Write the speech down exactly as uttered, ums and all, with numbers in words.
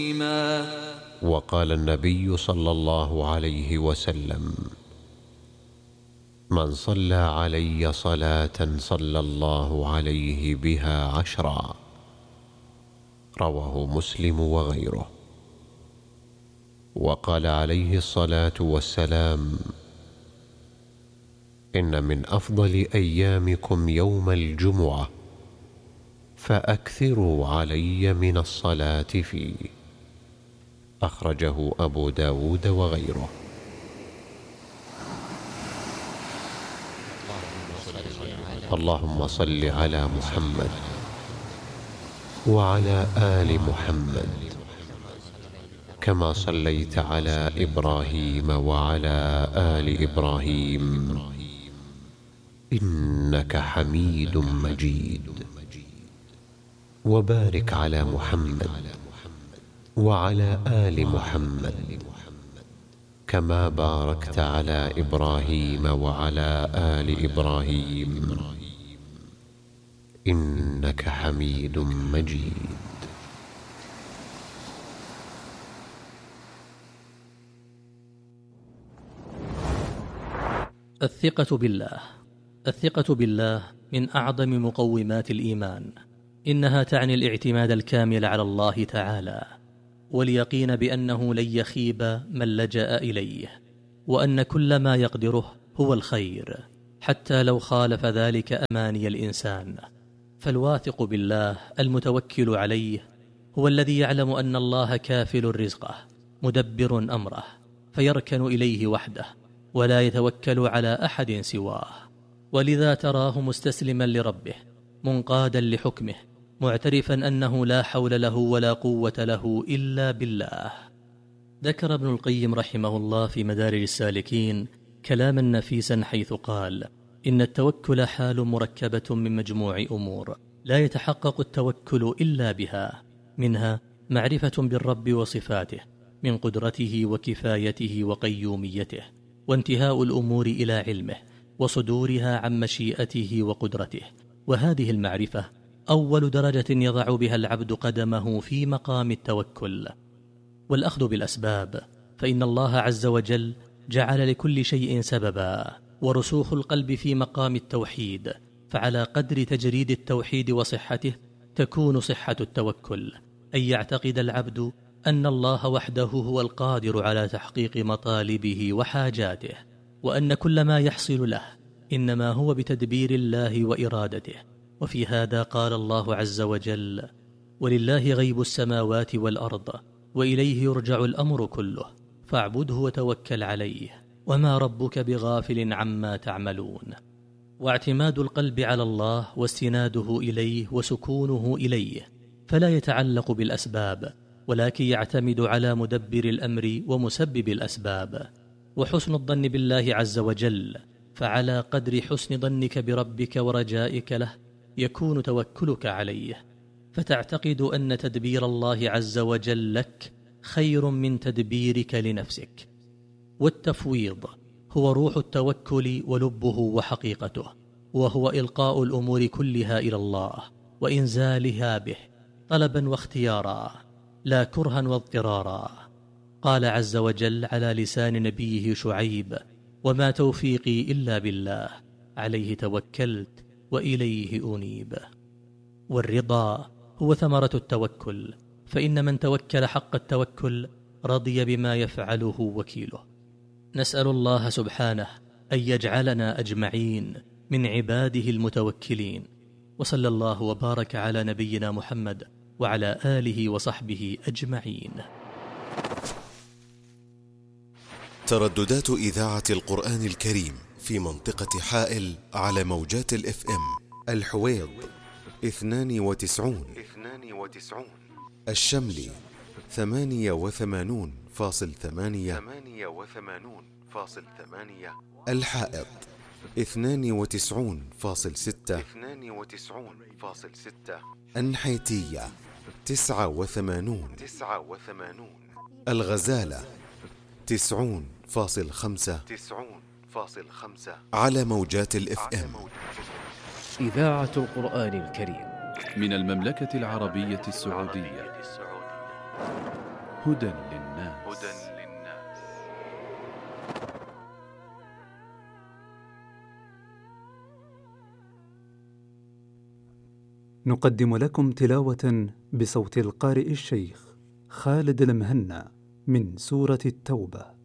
وقال النبي صلى الله عليه وسلم: من صلى علي صلاة صلى الله عليه بها عشرا. رواه مسلم وغيره. وقال عليه الصلاة والسلام: إن من أفضل أيامكم يوم الجمعة، فأكثروا علي من الصلاة فيه. أخرجه أبو داود وغيره. اللهم صل على محمد وعلى آل محمد كما صليت على إبراهيم وعلى آل إبراهيم إنك حميد مجيد. وبارك على محمد وعلى آل محمد كما باركت على إبراهيم وعلى آل إبراهيم إنك حميد مجيد. الثقة بالله. الثقة بالله من أعظم مقومات الإيمان. إنها تعني الاعتماد الكامل على الله تعالى، واليقين بأنه لن يخيب من لجأ إليه، وأن كل ما يقدره هو الخير حتى لو خالف ذلك أماني الإنسان. فالواثق بالله المتوكل عليه هو الذي يعلم أن الله كافل رزقه مدبر أمره، فيركن إليه وحده ولا يتوكل على أحد سواه. ولذا تراه مستسلما لربه منقادا لحكمه، معترفا أنه لا حول له ولا قوة له إلا بالله. ذكر ابن القيم رحمه الله في مدارج السالكين كلاما نفيسا حيث قال: إن التوكل حال مركبة من مجموع أمور لا يتحقق التوكل إلا بها، منها معرفة بالرب وصفاته من قدرته وكفايته وقيوميته، وانتهاء الأمور إلى علمه وصدورها عن مشيئته وقدرته. وهذه المعرفة أول درجة يضع بها العبد قدمه في مقام التوكل. والأخذ بالأسباب، فإن الله عز وجل جعل لكل شيء سببا. ورسوخ القلب في مقام التوحيد، فعلى قدر تجريد التوحيد وصحته تكون صحة التوكل، أن يعتقد العبد أن الله وحده هو القادر على تحقيق مطالبه وحاجاته، وأن كل ما يحصل له إنما هو بتدبير الله وإرادته. وفي هذا قال الله عز وجل: ولله غيب السماوات والأرض وإليه يرجع الأمر كله فاعبده وتوكل عليه وما ربك بغافل عما تعملون. واعتماد القلب على الله واستناده إليه وسكونه إليه، فلا يتعلق بالأسباب، ولكن يعتمد على مدبر الأمر ومسبب الأسباب. وحسن الظن بالله عز وجل، فعلى قدر حسن ظنك بربك ورجائك له يكون توكلك عليه، فتعتقد أن تدبير الله عز وجل لك خير من تدبيرك لنفسك. والتفويض هو روح التوكل ولبه وحقيقته، وهو إلقاء الأمور كلها إلى الله وإنزالها به طلبا واختيارا، لا كرها واضطرارا. قال عز وجل على لسان نبيه شعيب: وما توفيقي إلا بالله عليه توكلت وإليه أنيب. والرضا هو ثمرة التوكل، فإن من توكل حق التوكل رضي بما يفعله وكيله. نسأل الله سبحانه أن يجعلنا أجمعين من عباده المتوكلين. وصلى الله وبارك على نبينا محمد وعلى آله وصحبه أجمعين. ترددات إذاعة القرآن الكريم في منطقة حائل على موجات الاف ام: الحويض اثنان وتسعون الشملي ثمانية وثمانون فاصل ثمانية الحائط اثنان وتسعون فاصل ستة النحيتية تسعة وثمانون الغزالة تسعون فاصل خمسة على موجات الاف ام. إذاعة القرآن الكريم من المملكة العربية السعودية. هدى للناس. هدى للناس. نقدم لكم تلاوة بصوت القارئ الشيخ خالد المهنا من سورة التوبة.